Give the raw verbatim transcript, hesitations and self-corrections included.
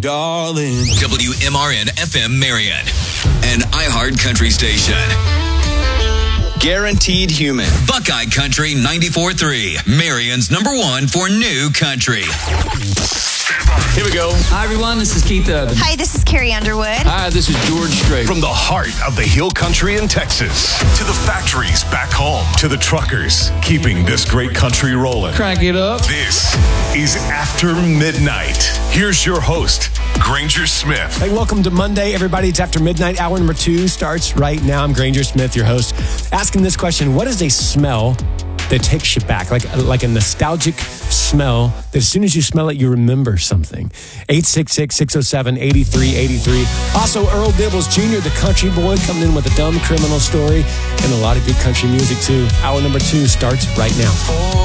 darling. W M R N F M Marion, an iHeart country station. Guaranteed human. Buckeye Country ninety-four point three, Marion's number one for new country. Here we go. Hi, everyone. This is Keith Urban. Hi, this is Carrie Underwood. Hi, this is George Strait. From the heart of the Hill Country in Texas to the factories back home to the truckers keeping this great country rolling. Crank it up. This is After Midnight. Here's your host, Granger Smith. Hey, welcome to Monday, everybody. It's After Midnight. Hour number two starts right now. I'm Granger Smith, your host, asking this question: what is a smell that takes you back, like like a nostalgic smell that as soon as you smell it, you remember something? eight six six, six oh seven, eight three eight three. Also, Earl Dibbles Junior, the country boy, coming in with a dumb criminal story and a lot of good country music, too. Hour number two starts right now.